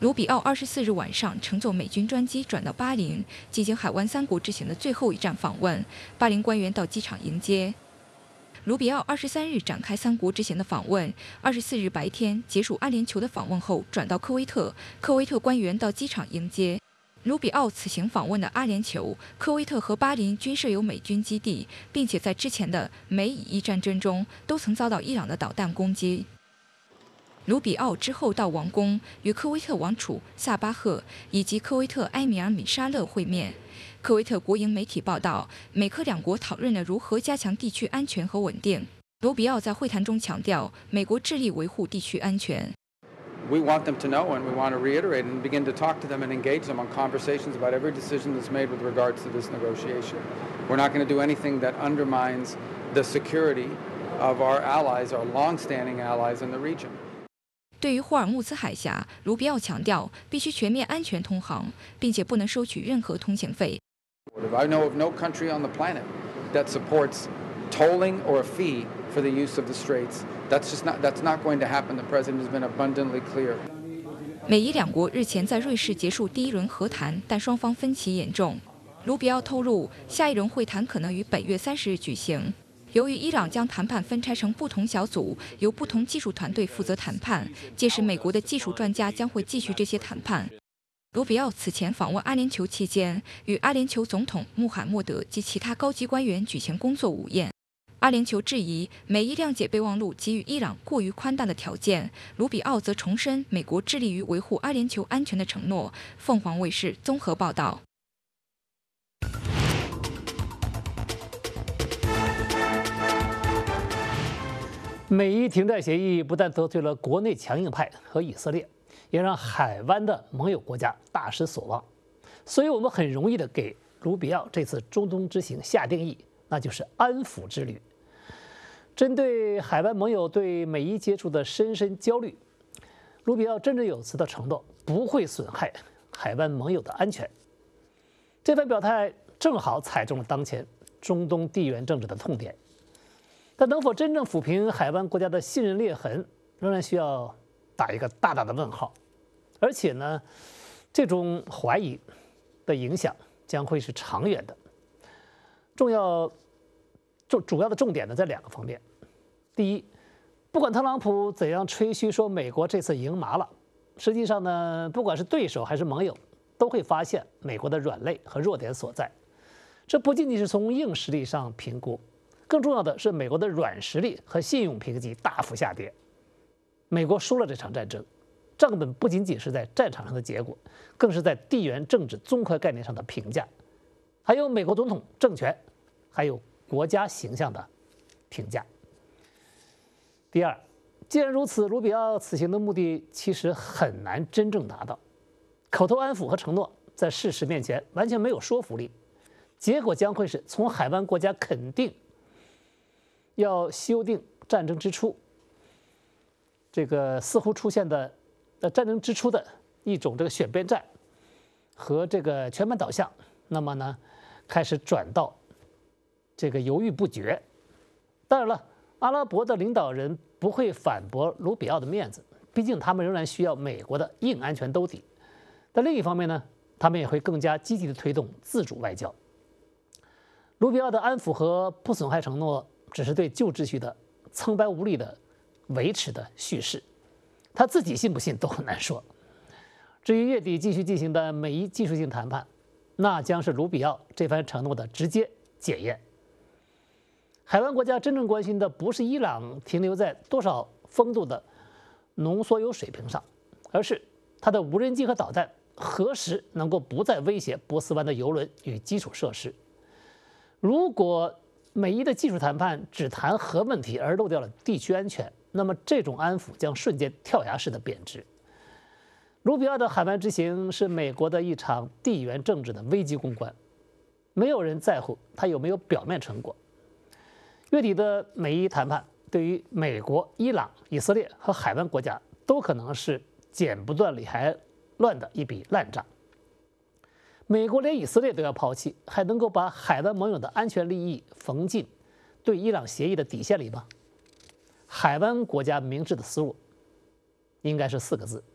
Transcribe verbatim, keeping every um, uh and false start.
卢比奥二十四日晚上乘坐美军专机转到巴林，进行海湾三国之行的最后一站访问。巴林官员到机场迎接。卢比奥二十三日展开三国之行的访问，二十四日白天结束阿联酋的访问后，转到科威特，科威特官员到机场迎接。卢比奥此行访问的阿联酋、科威特和巴林均设有美军基地，并且在之前的美以伊战争中都曾遭到伊朗的导弹攻击。卢比奥之后到王宫，与科威特王储萨巴赫以及科威特埃米尔米沙勒会面。科威特国营媒体报道，美科两国讨论了如何加强地区安全和稳定。卢比奥在会谈中强调，美国致力维护地区安全。 We want them to know, and we want to reiterate and begin to talk to them and engage them on conversations about every decision that's made with regards to this negotiation. We're not going to do anything that undermines the security of our allies, our long-standing allies in the region. 对于霍尔木兹海峡，卢比奥强调必须全面安全通航，并且不能收取任何通行费。 I know of no country on the planet that supports tolling or a fee for the use of the straits. That's just not that's not going to happen. The president has been abundantly clear. 美伊两国日前在瑞士结束第一轮和谈，但双方分歧严重。卢比奥透露，下一轮会谈可能于本月三十日举行。由于伊朗将谈判分拆成不同小组，由不同技术团队负责谈判，届时美国的技术专家将会继续这些谈判。卢比奥此前访问阿联酋期间，与阿联酋总统穆罕默德及其他高级官员举行工作午宴。阿联酋质疑美伊谅解备忘录给予伊朗过于宽大的条件，卢比奥则重申美国致力于维护阿联酋安全的承诺。凤凰卫视综合报道。 美伊停战协议不但得罪了国内强硬派和以色列，也让海湾的盟友国家大失所望。所以我们很容易的给卢比奥这次中东之行下定义，那就是安抚之旅。针对海湾盟友对美伊接触的深深焦虑，卢比奥振振有词的承诺不会损害海湾盟友的安全。这番表态正好踩中了当前中东地缘政治的痛点。但能否真正抚平海湾国家的信任裂痕，仍然需要打一个大大的问号。而且呢，这种怀疑的影响将会是长远的。重要重主要的重点呢，在两个方面。第一，不管特朗普怎样吹嘘说美国这次赢麻了，实际上呢，不管是对手还是盟友，都会发现美国的软肋和弱点所在。这不仅仅是从硬实力上评估。更重要的是，美国的软实力和信用评级大幅下跌。美国输了这场战争，账本不仅仅是在战场上的结果，更是在地缘政治综合概念上的评价，还有美国总统政权，还有国家形象的评价。第二，既然如此，卢比奥此行的目的其实很难真正达到。口头安抚和承诺在事实面前完全没有说服力，结果将会是从海湾国家肯定要修订战争之初，这个似乎出现的呃战争之初的一种这个选边站和这个全盘导向，那么呢，开始转到这个犹豫不决。当然了，阿拉伯的领导人不会反驳卢比奥的面子，毕竟他们仍然需要美国的硬安全兜底。但另一方面呢，他们也会更加积极地推动自主外交。卢比奥的安抚和不损害承诺只是对旧秩序的苍白无力的维持的叙事，他自己信不信都很难说。至于月底继续进行的美伊技术性谈判，那将是卢比奥这番承诺的直接检验。海湾国家真正关心的不是伊朗停留在多少风度的浓缩铀水平上，而是它的无人机和导弹何时能够不再威胁波斯湾的油轮与基础设施。如果美伊的技术谈判只谈核问题而漏掉了地区安全，那么这种安抚将瞬间跳崖式的贬值。卢比奥的海湾之行是美国的一场地缘政治的危机公关，没有人在乎他有没有表面成果。月底的美伊谈判对于美国、伊朗、以色列和海湾国家都可能是剪不断理还乱的一笔烂账。美国连以色列都要抛弃，还能够把海湾盟友的安全利益缝进对伊朗协议的底线里吗？海湾国家明智的思路应该是四个字：